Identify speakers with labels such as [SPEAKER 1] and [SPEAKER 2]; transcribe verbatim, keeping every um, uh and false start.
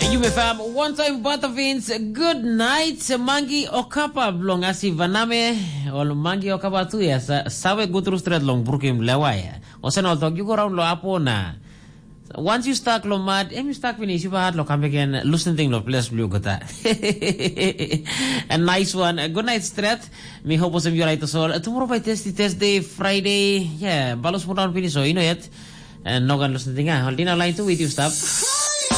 [SPEAKER 1] You may fam one time Butterfins, good night, Mangi Okapa blong asi vaname, ol Mangi Okapa tu ya, sawe gutrus thread long brukim lewaya. Osen ol tog you go round lo apona. Once you start lo mad, em you start finish, you had lo come again, loosen thing lo place blue gota. A nice one, a good night thread. Me hope was you right so tomorrow by testy test day, Friday, yeah, balos mo down finish so you know yet. And no gan loosen thing ah, hold in a line to with you stop.